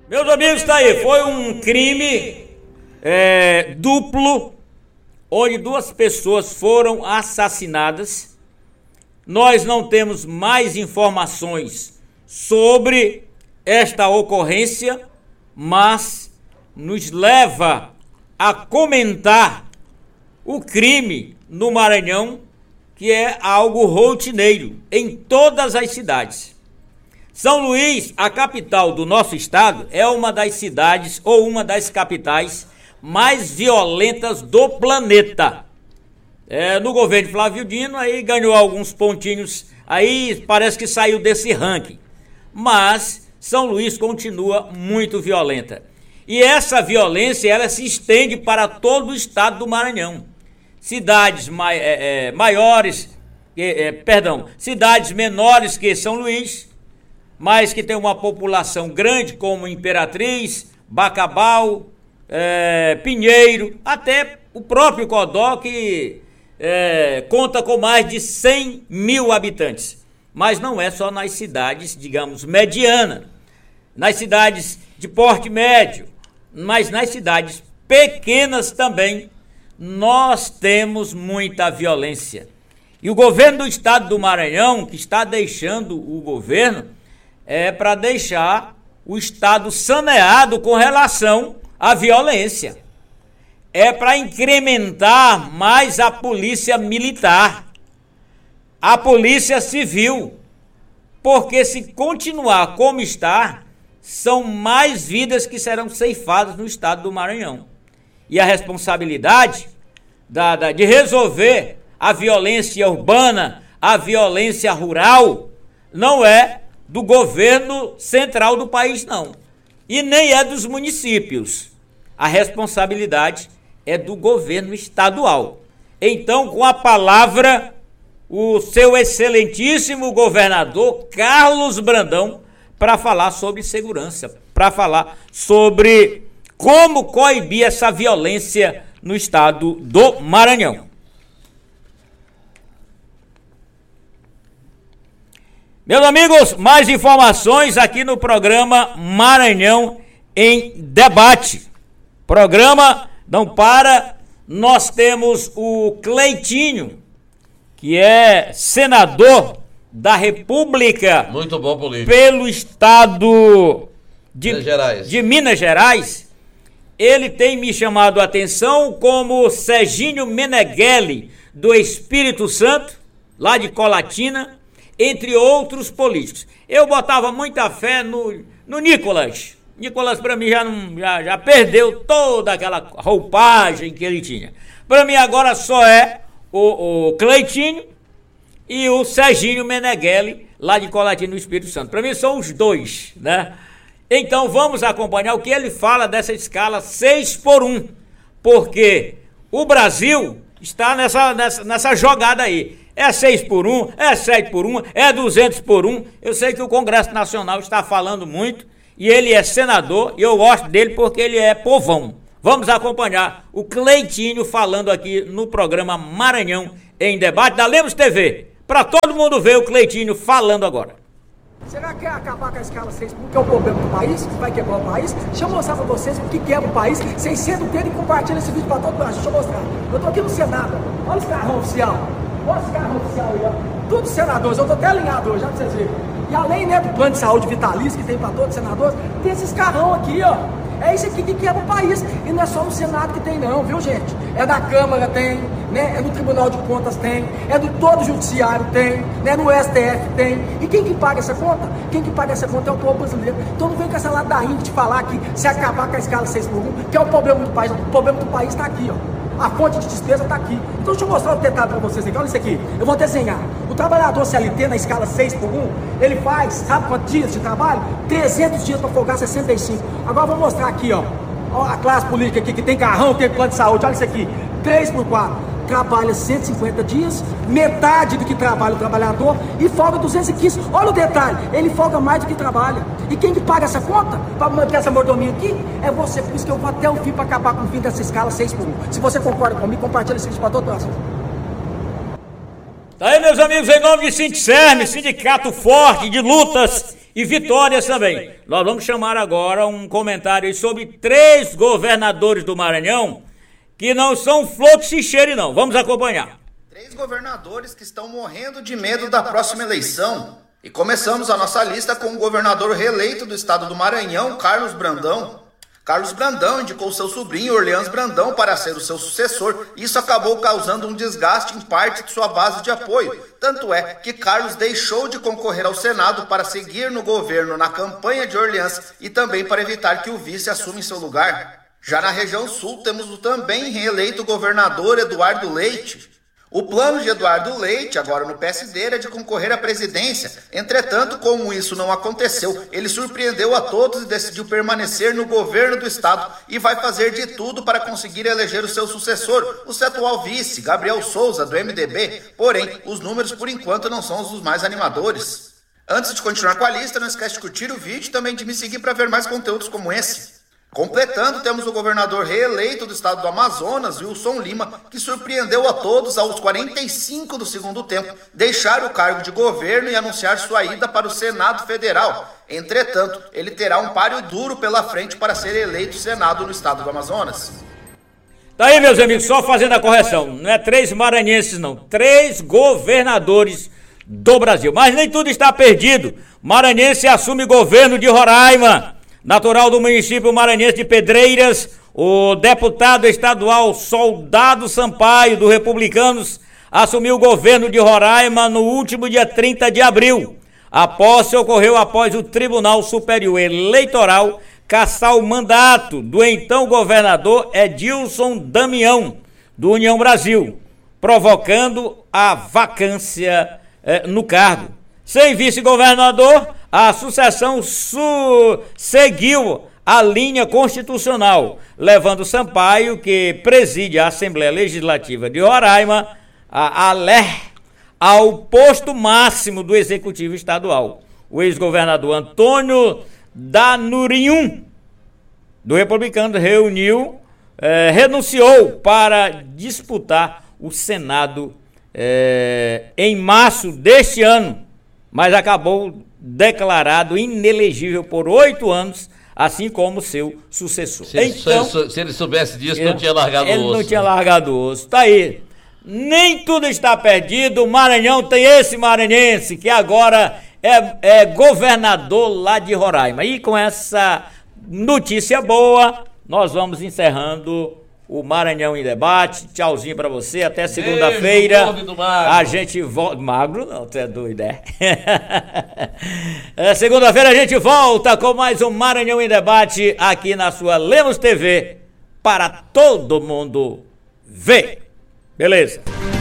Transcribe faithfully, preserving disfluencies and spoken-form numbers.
Meus amigos, tá aí, foi um crime é, duplo, onde duas pessoas foram assassinadas. Nós não temos mais informações sobre esta ocorrência, mas nos leva a comentar o crime no Maranhão, que é algo rotineiro em todas as cidades. São Luís, a capital do nosso estado, é uma das cidades ou uma das capitais mais violentas do planeta. É, no governo Flávio Dino, aí ganhou alguns pontinhos, aí parece que saiu desse ranking. Mas São Luís continua muito violenta. E essa violência, ela se estende para todo o estado do Maranhão. Cidades mai, é, é, maiores, é, perdão, cidades menores que São Luís, mas que tem uma população grande, como Imperatriz, Bacabal, é, Pinheiro, até o próprio Codó, que é, conta com mais de cem mil habitantes. Mas não é só nas cidades, digamos, medianas, nas cidades de porte médio, mas nas cidades pequenas também, nós temos muita violência. E o governo do estado do Maranhão, que está deixando o governo, é para deixar o estado saneado com relação à violência. É para incrementar mais a polícia militar, a polícia civil, porque se continuar como está, são mais vidas que serão ceifadas no estado do Maranhão. E a responsabilidade da, da, de resolver a violência urbana, a violência rural, não é do governo central do país, não. E nem é dos municípios. A responsabilidade é do governo estadual. Então, com a palavra, o seu excelentíssimo governador Carlos Brandão, para falar sobre segurança, para falar sobre como coibir essa violência no estado do Maranhão. Meus amigos, mais informações aqui no programa Maranhão em Debate. Programa não para, nós temos o Cleitinho, que é senador da República. Muito bom político. Pelo estado de Minas Gerais. de Minas Gerais. Ele tem me chamado a atenção como Serginho Meneghelli, do Espírito Santo, lá de Colatina, entre outros políticos. Eu botava muita fé no, no Nicolas. Nicolas, para mim, já, não, já, já perdeu toda aquela roupagem que ele tinha. Para mim, agora só é o, o Cleitinho e o Serginho Meneghelli, lá de Colatina, no Espírito Santo. Para mim, são os dois, né? Então, vamos acompanhar o que ele fala dessa escala seis por um. Porque o Brasil está nessa, nessa, nessa jogada aí. É seis por um, é sete por um, é duzentos por um. Eu sei que o Congresso Nacional está falando muito e ele é senador e eu gosto dele porque ele é povão. Vamos acompanhar o Cleitinho falando aqui no programa Maranhão em Debate da Lemos T V. Para todo mundo ver o Cleitinho falando agora. Será que é acabar com a escala seis por um, que é o problema do país, que vai quebrar o país? Deixa eu mostrar para vocês o que quebra o país. Vocês sentam o dedo e compartilham esse vídeo para todo o Brasil. Deixa eu mostrar. Eu tô aqui no Senado. Olha os carros oficiais. Olha os carros oficiais aí, ó. Todos os senadores. Eu tô até alinhado hoje, já pra vocês verem. E além, né, do plano de saúde vitalício que tem para todos os senadores, tem esses carrão aqui, ó. É isso aqui que quebra o país. E não é só no Senado que tem não, viu, gente? É na Câmara tem, né? É no Tribunal de Contas tem, é do todo o Judiciário tem, né? No S T F tem. E quem que paga essa conta? Quem que paga essa conta é o povo brasileiro. Então não vem com essa ladainha de falar que se acabar com a escala seis por um, que é o problema do país. O problema do país está aqui, ó. A fonte de despesa está aqui. Então deixa eu mostrar o detalhe para vocês aqui. Olha isso aqui. Eu vou desenhar. O trabalhador C L T na escala seis por um, ele faz, sabe quantos dias de trabalho? trezentos dias para folgar sessenta e cinco. Agora eu vou mostrar aqui, ó. Ó a classe política aqui que tem carrão, tem plano de saúde. Olha isso aqui. três por quatro. Trabalha cento e cinquenta dias, metade do que trabalha o trabalhador e folga duzentos e quinze. Olha o detalhe, ele folga mais do que trabalha. E quem que paga essa conta para manter essa mordomia aqui é você. Por isso que eu vou até o fim para acabar com o fim dessa escala seis por um. Se você concorda comigo, compartilha esse vídeo para todo o Brasil. Tá aí, meus amigos, em nome de Sindicerme, Sindicato Forte de Lutas e vitórias também. Nós vamos chamar agora um comentário sobre três governadores do Maranhão que não são flor que se cheire não. Vamos acompanhar. Três governadores que estão morrendo de medo da próxima eleição. E começamos a nossa lista com o governador reeleito do estado do Maranhão, Carlos Brandão. Carlos Brandão indicou seu sobrinho, Orleans Brandão, para ser o seu sucessor. Isso acabou causando um desgaste em parte de sua base de apoio. Tanto é que Carlos deixou de concorrer ao Senado para seguir no governo na campanha de Orleans e também para evitar que o vice assuma em seu lugar. Já na região sul, temos o também reeleito governador Eduardo Leite. O plano de Eduardo Leite, agora no P S D, era de concorrer à presidência. Entretanto, como isso não aconteceu, ele surpreendeu a todos e decidiu permanecer no governo do estado e vai fazer de tudo para conseguir eleger o seu sucessor, o seu atual vice, Gabriel Souza, do M D B. Porém, os números por enquanto não são os mais animadores. Antes de continuar com a lista, não esquece de curtir o vídeo e também de me seguir para ver mais conteúdos como esse. Completando, temos o governador reeleito do estado do Amazonas, Wilson Lima, que surpreendeu a todos aos quarenta e cinco do segundo tempo, deixar o cargo de governo e anunciar sua ida para o Senado Federal. Entretanto, ele terá um páreo duro pela frente para ser eleito Senado no estado do Amazonas. Tá aí, meus amigos, só fazendo a correção, não é três maranhenses não, três governadores do Brasil. Mas nem tudo está perdido. Maranhense assume governo de Roraima. Natural do município maranhense de Pedreiras, o deputado estadual Soldado Sampaio, do Republicanos, assumiu o governo de Roraima no último dia trinta de abril. A posse ocorreu após o Tribunal Superior Eleitoral cassar o mandato do então governador Edilson Damião, do União Brasil, provocando a vacância eh, no cargo. Sem vice-governador, a sucessão su- seguiu a linha constitucional, levando Sampaio, que preside a Assembleia Legislativa de Roraima, a, a L E R, ao posto máximo do Executivo Estadual. O ex-governador Antônio Danurinhum, do Republicano, reuniu, eh, renunciou para disputar o Senado eh, em março deste ano, mas acabou declarado inelegível por oito anos, assim como seu sucessor. Se ele, então, se, se ele soubesse disso, ele, não tinha largado ele o osso. Ele não tinha largado o osso. Tá aí. Nem tudo está perdido. O Maranhão tem esse maranhense que agora é, é governador lá de Roraima. E com essa notícia boa, nós vamos encerrando o Maranhão em Debate. Tchauzinho pra você, até segunda-feira. A gente volta. Magro não, tu é doido, é? é segunda-feira a gente volta com mais um Maranhão em Debate aqui na sua Lemos T V para todo mundo ver. Beleza?